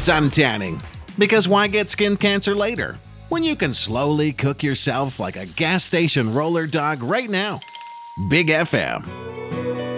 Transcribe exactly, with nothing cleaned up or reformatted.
sun tanning. Because why get skin cancer later when you can slowly cook yourself like a gas station roller dog right now? Big F M.